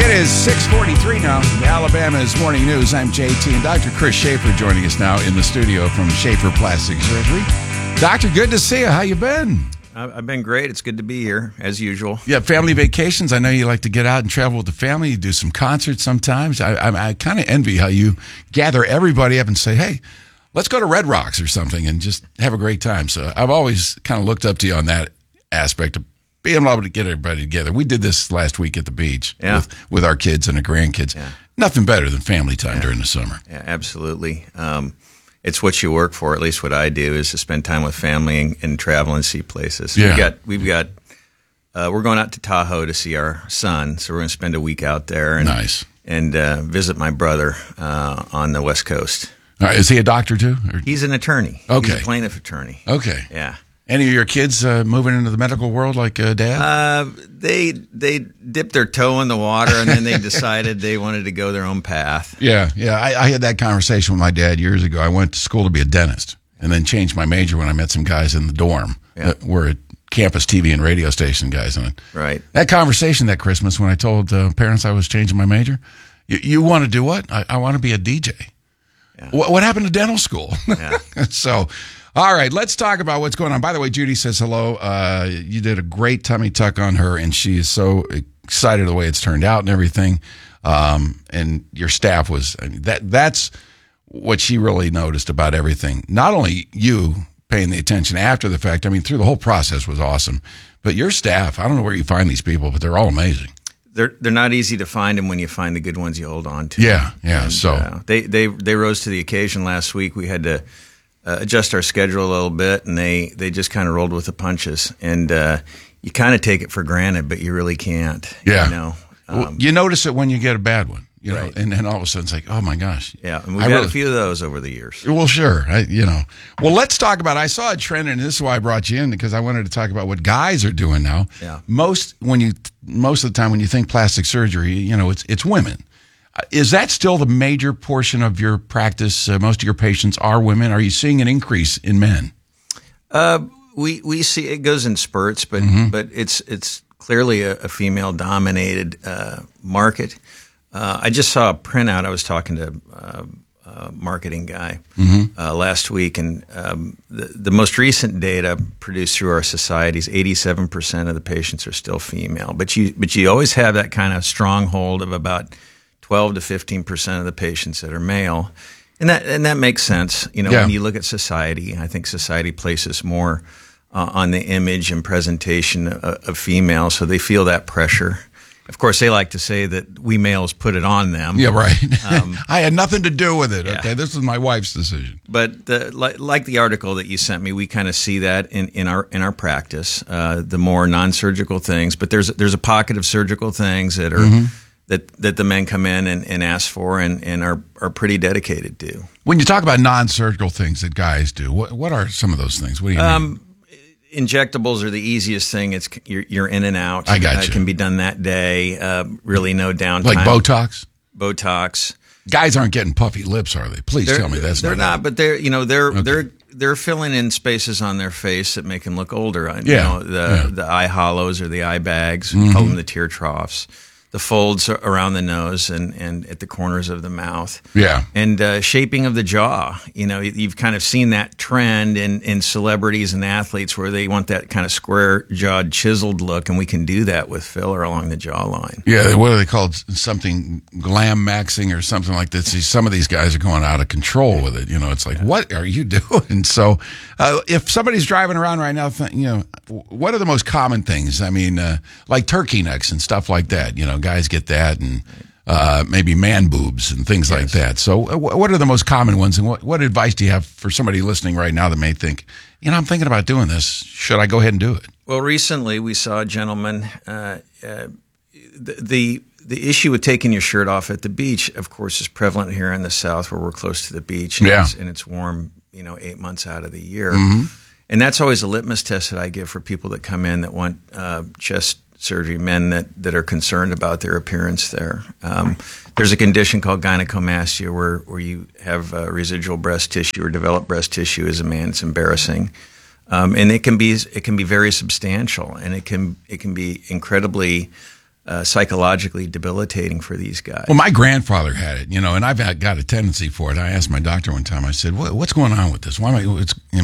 It is 6:43 now. Alabama's Morning News. I'm JT, and Dr. Chris Schaefer joining us now in the studio from Schaefer Plastic Surgery. Doctor, good to see you. How you been? I've been great. It's good to be here, as usual. Yeah, family vacations. I know you like to get out and travel with the family. You do some concerts sometimes. I kind of envy how you gather everybody up and say, hey, let's go to Red Rocks or something and just have a great time. So I've always kind of looked up to you on that aspect of being able to get everybody together. We did this last week at the beach with our kids and the grandkids. Yeah. Nothing better than family time during the summer. Yeah, absolutely. It's what you work for. At least what I do is to spend time with family and travel and see places. Yeah. We're going out to Tahoe to see our son, so we're going to spend a week out there and visit my brother on the West Coast. Is he a doctor too? Or? He's an attorney. Okay. He's a plaintiff attorney. Okay. Yeah. Any of your kids moving into the medical world like Dad? They dipped their toe in the water, and then they decided they wanted to go their own path. Yeah. I had that conversation with my dad years ago. I went to school to be a dentist and then changed my major when I met some guys in the dorm that were campus TV and radio station guys. And right. That conversation that Christmas when I told parents I was changing my major, you want to do what? I want to be a DJ. Yeah. What happened to dental school? Yeah. So... All right, let's talk about what's going on. By the way, Judy says hello. You did a great tummy tuck on her, and she is so excited the way it's turned out and everything. And your staff was that's what she really noticed about everything. Not only you paying the attention after the fact, I mean, through the whole process was awesome. But your staff, I don't know where you find these people, but they're all amazing. They're not easy to find, and when you find the good ones, you hold on to. Yeah. And, so they rose to the occasion last week. We had to adjust our schedule a little bit, and they just kind of rolled with the punches. And you kind of take it for granted, but you really can't. Yeah. You know? You notice it when you get a bad one, you know, right. and then all of a sudden it's like, oh my gosh. Yeah, and we've had a few of those over the years. Well, sure. Well, let's talk about, I saw a trend, and this is why I brought you in, because I wanted to talk about what guys are doing now. Yeah. Most of the time when you think plastic surgery, you know, it's women. Is that still the major portion of your practice? Most of your patients are women. Are you seeing an increase in men? We see it goes in spurts, but it's clearly a female dominated market. I just saw a printout. I was talking to a marketing guy last week, and the most recent data produced through our societies, 87% of the patients are still female. But you always have that kind of stronghold of about 12 to 15% of the patients that are male. And that makes sense. You know, when you look at society, I think society places more on the image and presentation of females, so they feel that pressure. Of course, they like to say that we males put it on them. Yeah, right. I had nothing to do with it. Yeah. Okay, this is my wife's decision. But like the article that you sent me, we kind of see that in our practice. The more non-surgical things, but there's a pocket of surgical things that are that the men come in and ask for and are pretty dedicated to. When you talk about non-surgical things that guys do, what are some of those things? What do you mean? Injectables are the easiest thing. It's you're in and out. I got you. It can be done that day. Really no downtime. Like Botox? Botox. Guys aren't getting puffy lips, are they? Please tell me that's they're not. But they're filling in spaces on their face that make them look older. The eye hollows or the eye bags. We call them the tear troughs. The folds around the nose and at the corners of the mouth. Yeah. And shaping of the jaw. You know, you've kind of seen that trend in celebrities and athletes where they want that kind of square-jawed, chiseled look, and we can do that with filler along the jawline. Yeah, what are they called? Something glam maxing or something like that. See, some of these guys are going out of control with it. You know, it's like, what are you doing? So if somebody's driving around right now, what are the most common things? I mean, like turkey necks and stuff like that, you know. Guys get that, and maybe man boobs and things like that. So what are the most common ones, and what advice do you have for somebody listening right now that may think, I'm thinking about doing this. Should I go ahead and do it? Well, recently we saw a gentleman, the issue with taking your shirt off at the beach, of course, is prevalent here in the South where we're close to the beach, and it's warm, 8 months out of the year. And that's always a litmus test that I give for people that come in that want chest surgery, men that are concerned about their appearance there. There's a condition called gynecomastia where you have residual breast tissue or developed breast tissue as a man. It's embarrassing. And it can be very substantial, and it can be incredibly psychologically debilitating for these guys. Well, my grandfather had it, and I've got a tendency for it. I asked my doctor one time. I said, "What's going on with this? Why am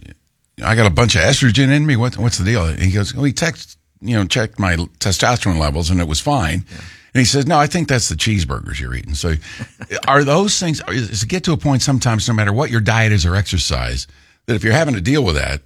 I got a bunch of estrogen in me. What's the deal?" And he goes, "Well, he checked my testosterone levels, and it was fine." Yeah. And he says, "No, I think that's the cheeseburgers you're eating." So, are those things? Does it get to a point sometimes, no matter what your diet is or exercise, that if you're having to deal with that,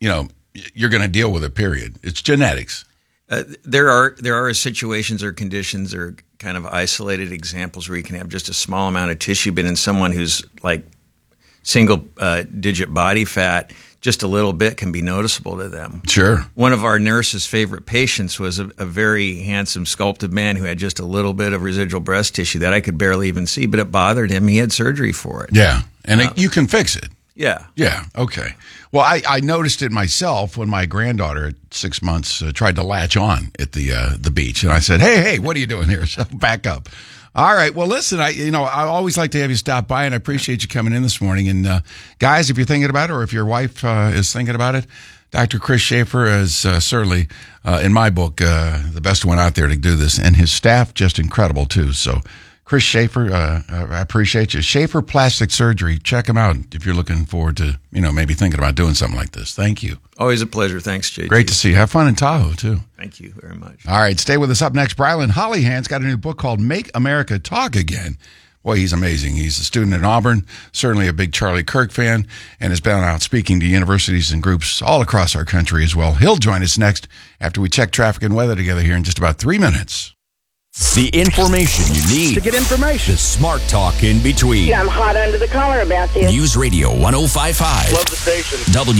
you're going to deal with it? Period. It's genetics. There are situations or conditions or kind of isolated examples where you can have just a small amount of tissue, but in someone who's like single digit body fat, just a little bit can be noticeable to them. Sure. One of our nurse's favorite patients was a very handsome, sculpted man who had just a little bit of residual breast tissue that I could barely even see, but it bothered him. He had surgery for it. Yeah, and you can fix it. Yeah. Yeah, okay. Well, I noticed it myself when my granddaughter at 6 months tried to latch on at the beach, and I said, hey, what are you doing here? So back up. All right. Well, listen, I always like to have you stop by, and I appreciate you coming in this morning. And guys, if you're thinking about it, or if your wife is thinking about it, Dr. Chris Schaefer is certainly, in my book, the best one out there to do this, and his staff just incredible too. So, Chris Schaefer, I appreciate you. Schaefer Plastic Surgery. Check him out if you're looking forward to maybe thinking about doing something like this. Thank you. Always a pleasure. Thanks, JT. Great to see you. Have fun in Tahoe, too. Thank you very much. All right, stay with us. Up next, Brylan Hollyhan's got a new book called Make America Talk Again. Boy, he's amazing. He's a student at Auburn, certainly a big Charlie Kirk fan, and has been out speaking to universities and groups all across our country as well. He'll join us next after we check traffic and weather together here in just about 3 minutes. The information you need to get information. The smart talk in between. Yeah, I'm hot under the collar about this. News Radio 105.5. Love the station.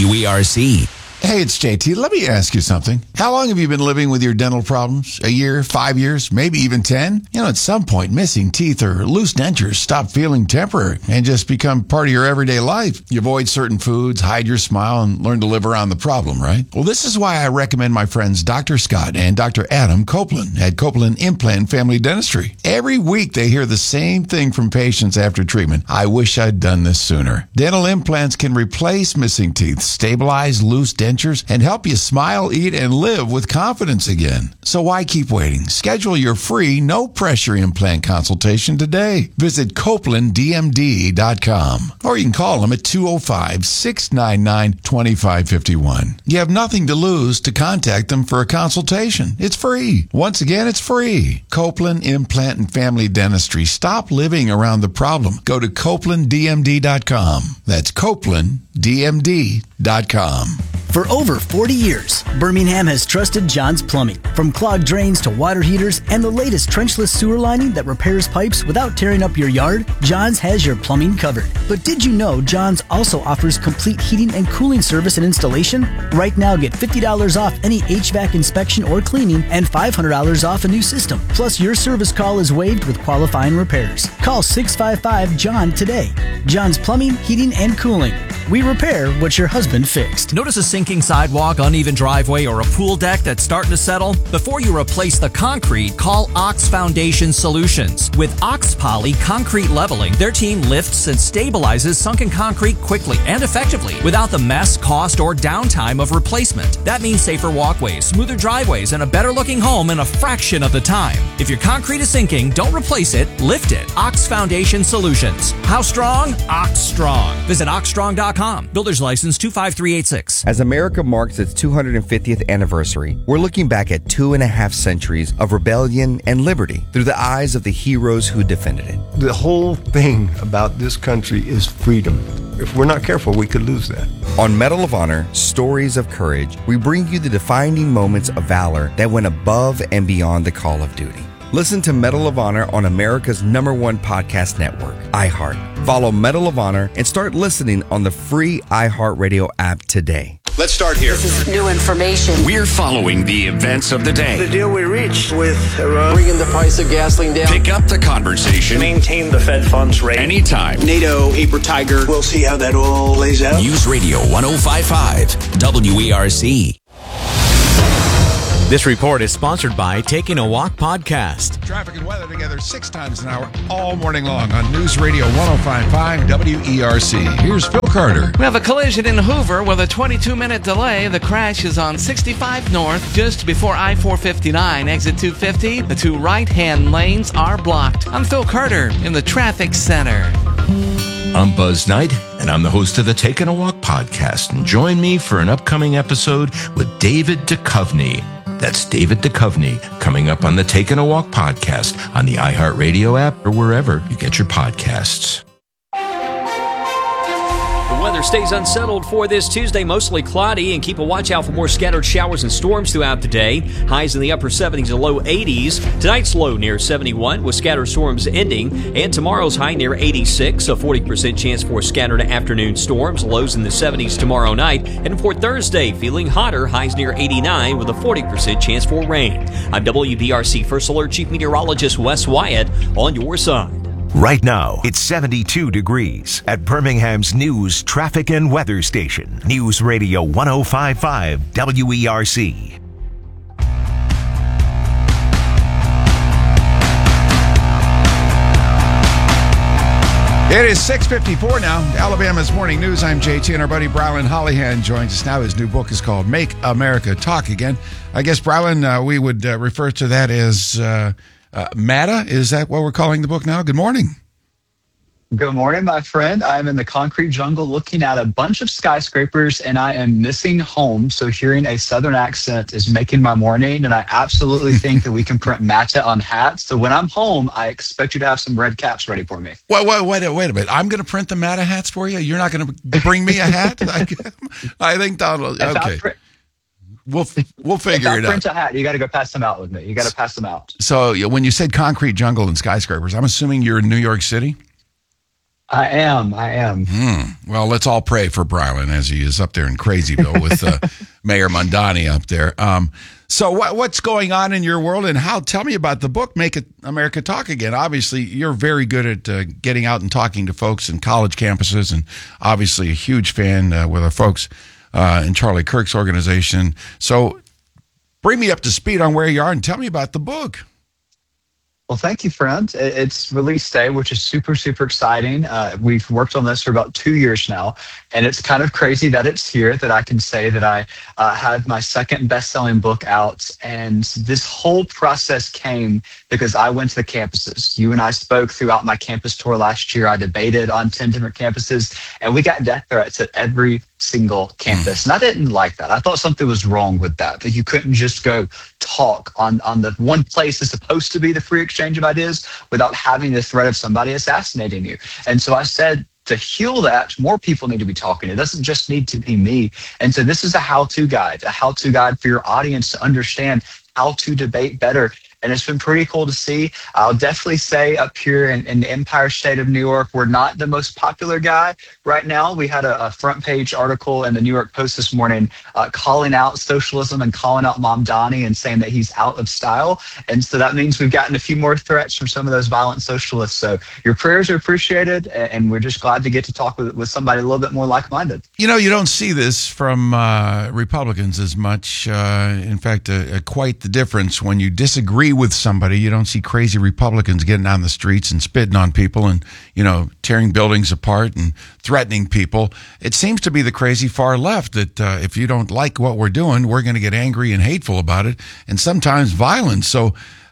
WERC. Hey, it's JT. Let me ask you something. How long have you been living with your dental problems? A year, 5 years, maybe even 10? At some point, missing teeth or loose dentures stop feeling temporary and just become part of your everyday life. You avoid certain foods, hide your smile, and learn to live around the problem, right? Well, this is why I recommend my friends Dr. Scott and Dr. Adam Copeland at Copeland Implant Family Dentistry. Every week, they hear the same thing from patients after treatment. I wish I'd done this sooner. Dental implants can replace missing teeth, stabilize loose dentures, and help you smile, eat, and live with confidence again. So why keep waiting? Schedule your free, no-pressure implant consultation today. Visit CopelandDMD.com. Or you can call them at 205-699-2551. You have nothing to lose to contact them for a consultation. It's free. Once again, it's free. Copeland Implant and Family Dentistry. Stop living around the problem. Go to CopelandDMD.com. That's CopelandDMD.com. For over 40 years, Birmingham has trusted John's Plumbing. From clogged drains to water heaters and the latest trenchless sewer lining that repairs pipes without tearing up your yard, John's has your plumbing covered. But did you know John's also offers complete heating and cooling service and installation? Right now, get $50 off any HVAC inspection or cleaning and $500 off a new system. Plus, your service call is waived with qualifying repairs. Call 655-JOHN today. John's Plumbing, Heating, and Cooling. We repair what your husband fixed. Notice a sinking sidewalk, uneven driveway, or a pool deck that's starting to settle? Before you replace the concrete, call Ox Foundation Solutions. With Ox Poly Concrete Leveling, their team lifts and stabilizes sunken concrete quickly and effectively without the mess, cost, or downtime of replacement. That means safer walkways, smoother driveways, and a better-looking home in a fraction of the time. If your concrete is sinking, don't replace it, lift it. Ox Foundation Solutions. How strong? Ox Strong. Visit oxstrong.com. Builder's license 25386. As America marks its 250th anniversary, we're looking back at 2.5 centuries of rebellion and liberty through the eyes of the heroes who defended it. The whole thing about this country is freedom. If we're not careful, we could lose that. On Medal of Honor, Stories of Courage, we bring you the defining moments of valor that went above and beyond the call of duty. Listen to Medal of Honor on America's #1 podcast network, iHeart. Follow Medal of Honor and start listening on the free iHeartRadio app today. Let's start here. This is new information. We're following the events of the The day. deal we reached with Iran. Bringing the price of gasoline down. Pick up the conversation Maintain the Fed funds rate. anytime. NATO, Paper Tiger. We'll see how that all lays out. News Radio 105.5. WERC. This report is sponsored by Taking a Walk Podcast. Traffic and weather together 6 times an hour all morning long on News Radio 105.5 WERC. Here's Phil Carter. We have a collision in Hoover with a 22-minute delay. The crash is on 65 North, just before I-459, exit 250. The 2 right-hand lanes are blocked. I'm Phil Carter in the traffic center. I'm Buzz Knight, and I'm the host of the Taking a Walk podcast. And join me for an upcoming episode with David Duchovny. That's David Duchovny coming up on the Taking a Walk podcast on the iHeartRadio app or wherever you get your podcasts. The weather stays unsettled for this Tuesday, mostly cloudy, and keep a watch out for more scattered showers and storms throughout the day. Highs in the upper 70s and low 80s. Tonight's low near 71 with scattered storms ending, and tomorrow's high near 86, a 40% chance for scattered afternoon storms. Lows in the 70s tomorrow night, and for Thursday, feeling hotter, highs near 89 with a 40% chance for rain. I'm WBRC First Alert Chief Meteorologist Wes Wyatt on your side. Right now, it's 72 degrees at Birmingham's news, traffic, and weather station. News Radio 105.5 WERC. It is 6:54 now. Alabama's Morning News. I'm JT, and our buddy Brylan Hollihan joins us now. His new book is called Make America Talk Again. I guess, Brylan, we would refer to that as MATA. Is that what we're calling the book now? Good morning. Good morning, my friend. I'm in the concrete jungle looking at a bunch of skyscrapers, and I am missing home. So hearing a Southern accent is making my morning, and I absolutely think that we can print MATA on hats. So when I'm home, I expect you to have some red caps ready for me. Wait a minute. I'm going to print the MATA hats for you? You're not going to bring me a hat? I think Donald... Okay. We'll figure it out. Print a hat. You got to go pass them out with me. You got to pass them out. So when you said concrete jungle and skyscrapers, I'm assuming you're in New York City? I am. Well, let's all pray for Brylan as he is up there in Crazyville with Mayor Mondani up there. So what's going on in your world, and tell me about the book, Make America Talk Again. Obviously, you're very good at getting out and talking to folks in college campuses, and obviously a huge fan with our folks in Charlie Kirk's organization. So bring me up to speed on where you are and tell me about the book. Well, thank you, friend. It's release day, which is super, super exciting. We've worked on this for about 2 years now, and it's kind of crazy that it's here, that I can say that I had my second best-selling book out. And this whole process came because I went to the campuses. You and I spoke throughout my campus tour last year. I debated on 10 different campuses, and we got death threats at every single campus. And I didn't like that. I thought something was wrong with that you couldn't just go talk on the one place that's supposed to be the free exchange of ideas without having the threat of somebody assassinating you. And so I said, to heal that, more people need to be talking. It doesn't just need to be me. And so this is a how-to guide for your audience to understand how to debate better. And it's been pretty cool to see. I'll definitely say up here in the Empire State of New York, we're not the most popular guy right now. We had a front page article in the New York Post this morning calling out socialism and calling out Mamdani and saying that he's out of style. And so that means we've gotten a few more threats from some of those violent socialists. So your prayers are appreciated, and we're just glad to get to talk with somebody a little bit more like-minded. You know, you don't see this from Republicans as much. In fact, quite the difference. When you disagree with somebody, you don't see crazy Republicans getting on the streets and spitting on people and, tearing buildings apart and threatening people. It seems to be the crazy far left that if you don't like what we're doing, we're going to get angry and hateful about it, and sometimes violent. So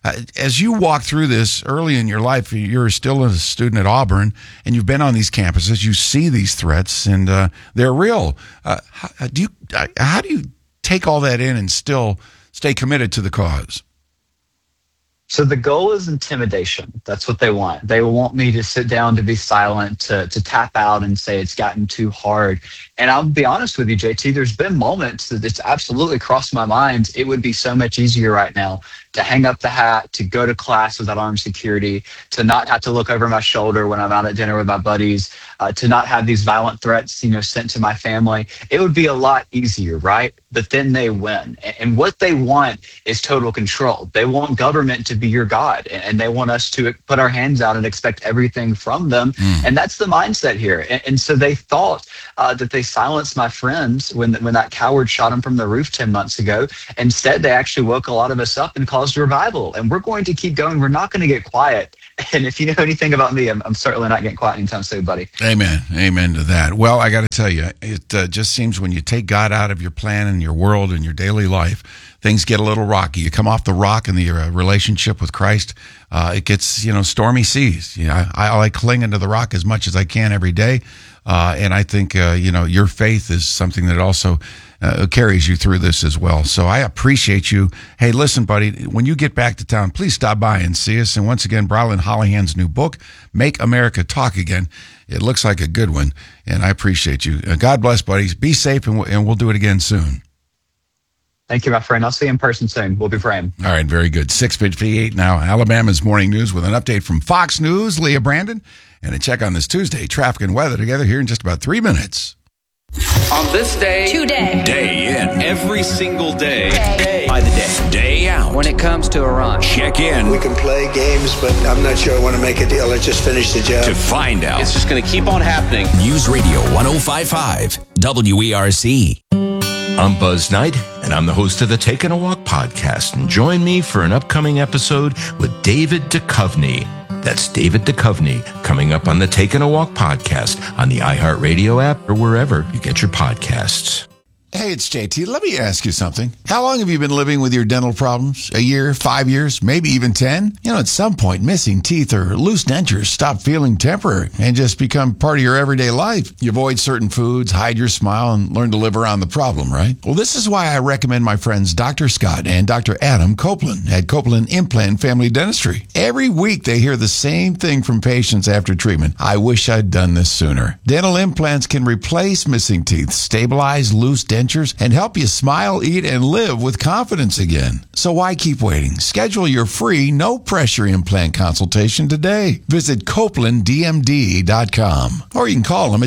as you walk through this early in your life, you're still a student at Auburn, and you've been on these campuses, you see these threats, and they're real. How do you take all that in and still stay committed to the cause? So the goal is intimidation. That's what they want. They want me to sit down, to be silent, to tap out and say it's gotten too hard. And I'll be honest with you, JT, there's been moments that it's absolutely crossed my mind. It would be so much easier right now to hang up the hat, to go to class without armed security, to not have to look over my shoulder when I'm out at dinner with my buddies, to not have these violent threats, sent to my family. It would be a lot easier, right? But then they win. And what they want is total control. They want government to be your God, and they want us to put our hands out and expect everything from them. And that's the mindset here. And so they thought that they silenced my friends when that coward shot him from the roof 10 months ago. Instead, they actually woke a lot of us up and caused a revival. And we're going to keep going. We're not going to get quiet. And if you know anything about me, I'm certainly not getting quiet anytime soon, buddy. Amen. Amen to that. Well, I got to tell you, it just seems when you take God out of your plan and your world and your daily life, things get a little rocky. You come off the rock in the relationship with Christ, it gets, stormy seas. I like clinging to the rock as much as I can every day. And I think, your faith is something that also carries you through this as well. So I appreciate you. Hey, listen, buddy, when you get back to town, please stop by and see us. And once again, Brian Hollihan's new book, Make America Talk Again. It looks like a good one, and I appreciate you. God bless, buddies. Be safe, and we'll do it again soon. Thank you, my friend. I'll see you in person soon. We'll be praying. All right, very good. 6:58 now. Alabama's Morning News with an update from Fox News, Leah Brandon, and a check on this Tuesday traffic and weather together here in just about 3 minutes. On this day, today, Day in. every single day, By the day. Day out. when it comes to Iran. Check in We can play games, but I'm not sure I want to make a deal. Let's just finish the job. to find out. It's just going to keep on happening. News Radio 105.5 WERC. I'm Buzz Knight, and I'm the host of the Taking a Walk podcast. And join me for an upcoming episode with David Duchovny. That's David Duchovny, coming up on the Taking a Walk podcast on the iHeartRadio app or wherever you get your podcasts. Hey, it's JT. Let me ask you something. How long have you been living with your dental problems? A year, 5 years, maybe even 10? At some point, missing teeth or loose dentures stop feeling temporary and just become part of your everyday life. You avoid certain foods, hide your smile, and learn to live around the problem, right? Well, this is why I recommend my friends Dr. Scott and Dr. Adam Copeland at Copeland Implant Family Dentistry. Every week, they hear the same thing from patients after treatment. I wish I'd done this sooner. Dental implants can replace missing teeth, stabilize loose dentures, and help you smile, eat, and live with confidence again. So why keep waiting? Schedule your free, no-pressure implant consultation today. Visit CopelandDMD.com, or you can call them at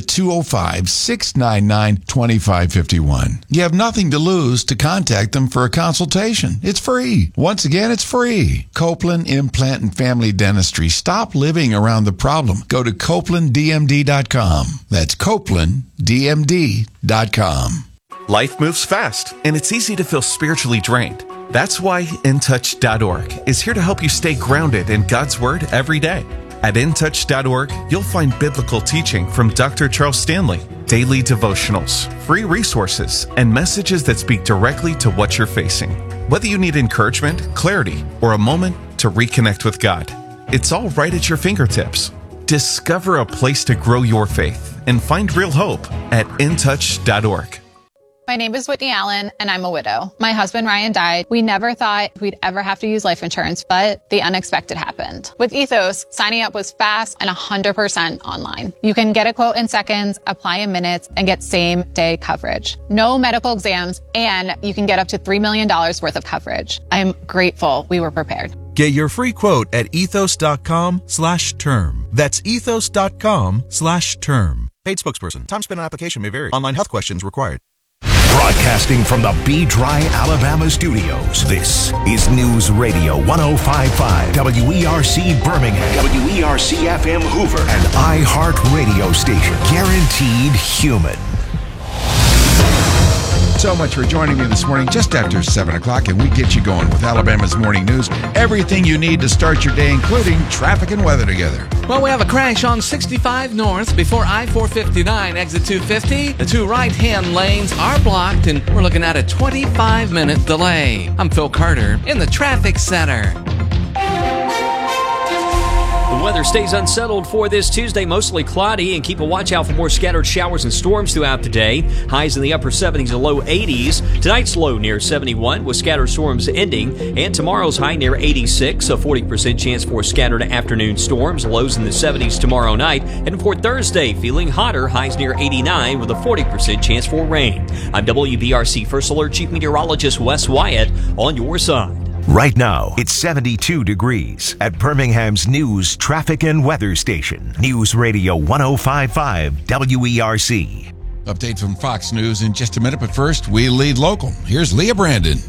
205-699-2551. You have nothing to lose to contact them for a consultation. It's free. Once again, it's free. Copeland Implant and Family Dentistry. Stop living around the problem. Go to CopelandDMD.com. That's CopelandDMD.com. Life moves fast, and it's easy to feel spiritually drained. That's why InTouch.org is here to help you stay grounded in God's Word every day. At InTouch.org, you'll find biblical teaching from Dr. Charles Stanley, daily devotionals, free resources, and messages that speak directly to what you're facing. Whether you need encouragement, clarity, or a moment to reconnect with God, it's all right at your fingertips. Discover a place to grow your faith and find real hope at InTouch.org. My name is Whitney Allen, and I'm a widow. My husband, Ryan, died. We never thought we'd ever have to use life insurance, but the unexpected happened. With Ethos, signing up was fast and 100% online. You can get a quote in seconds, apply in minutes, and get same-day coverage. No medical exams, and you can get up to $3 million worth of coverage. I'm grateful we were prepared. Get your free quote at ethos.com/term. That's ethos.com/term. Paid spokesperson. Time spent on application may vary. Online health questions required. Broadcasting from the Be Dry, Alabama studios, this is News Radio 105.5 WERC Birmingham, WERC-FM Hoover, and iHeart Radio station. Guaranteed human. So much for joining me this morning just after 7 o'clock, and we get you going with Alabama's Morning News. Everything you need to start your day, including traffic and weather together. Well, we have a crash on 65 North before I-459, exit 250. The two right-hand lanes are blocked, and we're looking at a 25-minute delay. I'm Phil Carter in the traffic center. The weather stays unsettled for this Tuesday, mostly cloudy, and keep a watch out for more scattered showers and storms throughout the day. Highs in the upper 70s and low 80s. Tonight's low near 71 with scattered storms ending, and tomorrow's high near 86, a 40% chance for scattered afternoon storms. Lows in the 70s tomorrow night, and for Thursday, feeling hotter, highs near 89 with a 40% chance for rain. I'm WBRC First Alert Chief Meteorologist Wes Wyatt on your side. Right now, it's 72 degrees at Birmingham's news, traffic, and weather station. News Radio 105.5 WERC. Update from Fox News in just a minute, but first, we lead local. Here's Leah Brandon.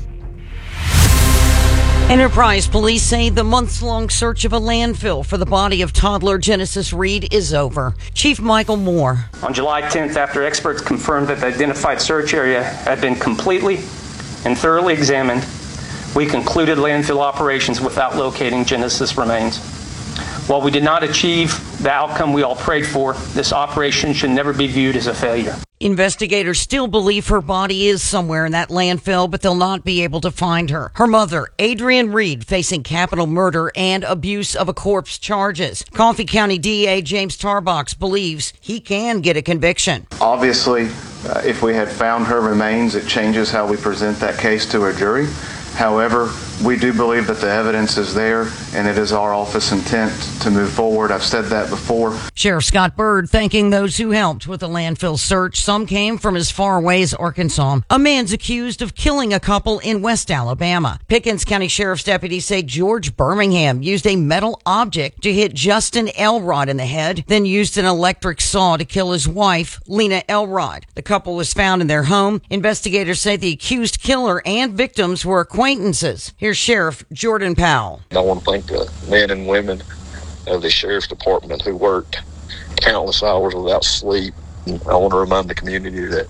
Enterprise police say the months-long search of a landfill for the body of toddler Genesis Reed is over. Chief Michael Moore. On July 10th, after experts confirmed that the identified search area had been completely and thoroughly examined, we concluded landfill operations without locating Genesis remains. While we did not achieve the outcome we all prayed for, this operation should never be viewed as a failure. Investigators still believe her body is somewhere in that landfill, but they'll not be able to find her. Her mother, Adrienne Reed, facing capital murder and abuse of a corpse charges. Coffee County DA James Tarbox believes he can get a conviction. Obviously, if we had found her remains, it changes how we present that case to a jury. However, we do believe that the evidence is there, and it is our office intent to move forward. I've said that before. Sheriff Scott Bird thanking those who helped with the landfill search. Some came from as far away as Arkansas. A man's accused of killing a couple in West Alabama. Pickens County Sheriff's deputies say George Birmingham used a metal object to hit Justin Elrod in the head, then used an electric saw to kill his wife, Lena Elrod. The couple was found in their home. Investigators say the accused killer and victims were acquaintances. Here's Sheriff Jordan Powell. I want to thank the men and women of the Sheriff's Department who worked countless hours without sleep. I want to remind the community that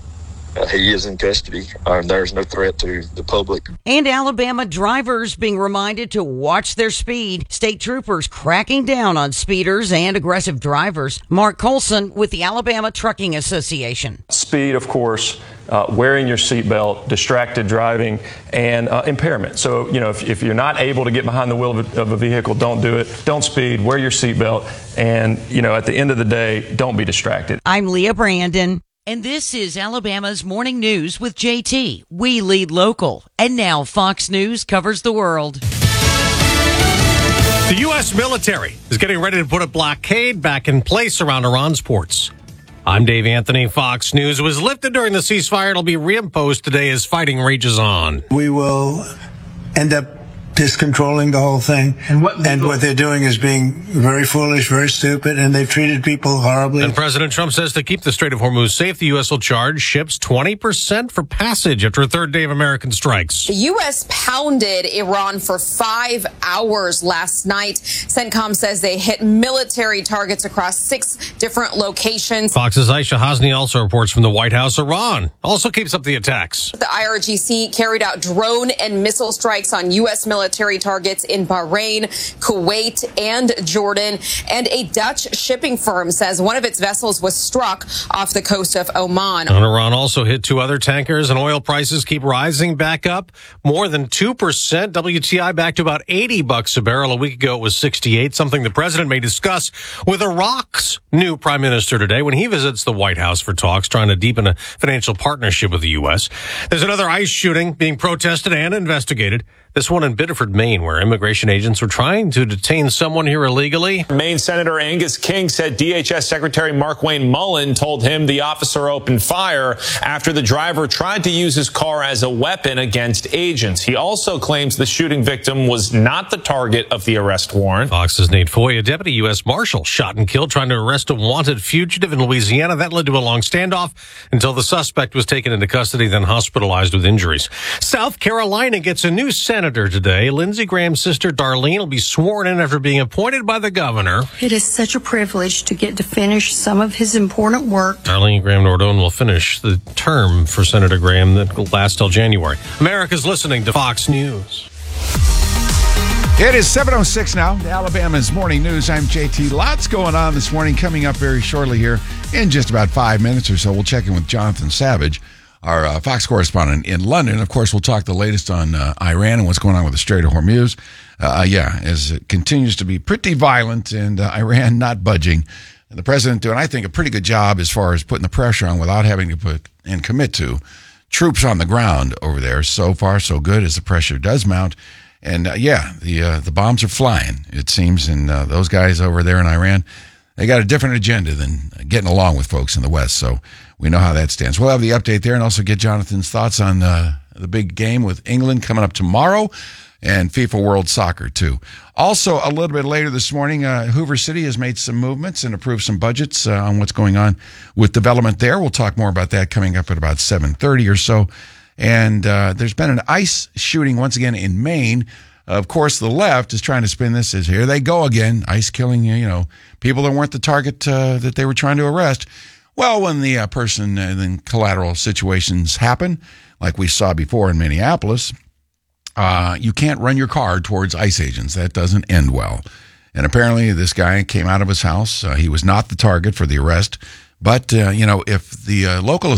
he is in custody and there's no threat to the public. And Alabama drivers being reminded to watch their speed. State troopers cracking down on speeders and aggressive drivers. Mark Colson with the Alabama Trucking Association. Speed, of course, wearing your seatbelt, distracted driving, and impairment. So, if you're not able to get behind the wheel of a vehicle, don't do it. Don't speed, wear your seatbelt, and, at the end of the day, don't be distracted. I'm Leah Brandon. And this is Alabama's Morning News with JT. We lead local. And now Fox News covers the world. The U.S. military is getting ready to put a blockade back in place around Iran's ports. I'm Dave Anthony. Fox News was lifted during the ceasefire. It'll be reimposed today as fighting rages on. We will end up discontrolling the whole thing. And what they're doing is being very foolish, very stupid, and they've treated people horribly. And President Trump says to keep the Strait of Hormuz safe, the U.S. will charge ships 20% for passage after a third day of American strikes. The U.S. pounded Iran for 5 hours last night. CENTCOM says they hit military targets across 6 different locations. Fox's Aisha Hasni also reports from the White House. Iran also keeps up the attacks. The IRGC carried out drone and missile strikes on U.S. military targets in Bahrain, Kuwait, and Jordan. And a Dutch shipping firm says one of its vessels was struck off the coast of Oman. And Iran also hit 2 other tankers, and oil prices keep rising back up more than 2%. WTI back to about $80 a barrel. A week ago, it was 68, something the president may discuss with Iraq's new prime minister today when he visits the White House for talks, trying to deepen a financial partnership with the U.S. There's another ICE shooting being protested and investigated. This one in Biddeford, Maine, where immigration agents were trying to detain someone here illegally. Maine Senator Angus King said DHS Secretary Markwayne Mullin told him the officer opened fire after the driver tried to use his car as a weapon against agents. He also claims the shooting victim was not the target of the arrest warrant. Fox's Nate Foy, a deputy U.S. Marshal, shot and killed trying to arrest a wanted fugitive in Louisiana. That led to a long standoff until the suspect was taken into custody, then hospitalized with injuries. South Carolina gets a new senator today. Lindsey Graham's sister Darlene will be sworn in after being appointed by the governor. It is such a privilege to get to finish some of his important work. Darlene Graham Nordone will finish the term for Senator Graham that will last till January. America's listening to Fox News. It is 7:06 now. Alabama's Morning News. I'm JT. Lots going on this morning. Coming up very shortly here in just about 5 minutes or so. We'll check in with Jonathan Savage, our Fox correspondent in London. Of course, we'll talk the latest on Iran and what's going on with the Strait of Hormuz. As it continues to be pretty violent and Iran not budging. And the president doing, I think, a pretty good job as far as putting the pressure on without having to put and commit to troops on the ground over there. So far, so good as the pressure does mount. And the bombs are flying, it seems. And those guys over there in Iran, they got a different agenda than getting along with folks in the West. So we know how that stands. We'll have the update there and also get Jonathan's thoughts on the big game with England coming up tomorrow. and FIFA World Soccer, too. Also, a little bit later this morning, Hoover City has made some movements and approved some budgets on what's going on with development there. We'll talk more about that coming up at about 7:30 or so. And there's been an ICE shooting once again in Maine. Of course, the left is trying to spin this as here they go again, ICE killing, people that weren't the target that they were trying to arrest. Well, when the person and then collateral situations happen, like we saw before in Minneapolis, you can't run your car towards ICE agents. That doesn't end well. And apparently this guy came out of his house. He was not the target for the arrest. But, if the local